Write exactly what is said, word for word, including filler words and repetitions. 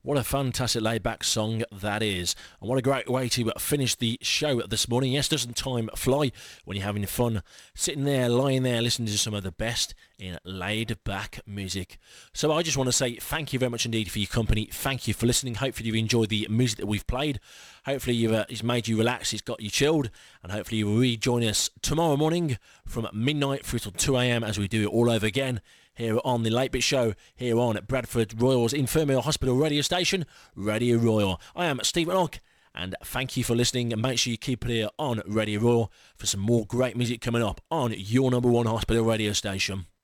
What a fantastic laid-back song that is. And what a great way to finish the show this morning. Yes, doesn't time fly when you're having fun sitting there, lying there, listening to some of the best in laid-back music. So I just want to say thank you very much indeed for your company. Thank you for listening. Hopefully you've enjoyed the music that we've played. Hopefully you've, uh, it's made you relax, it's got you chilled. And hopefully you will rejoin us tomorrow morning from midnight through till two a.m. as we do it all over again here on the Late Bit Show, here on at Bradford Royal's Infirmary Hospital radio station, Radio Royal. I am Stephen Ock, and thank you for listening, and make sure you keep it here on Radio Royal for some more great music coming up on your number one hospital radio station.